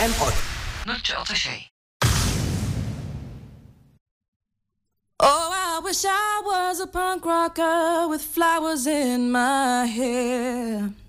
Oh, I wish I was a punk rocker with flowers in my hair.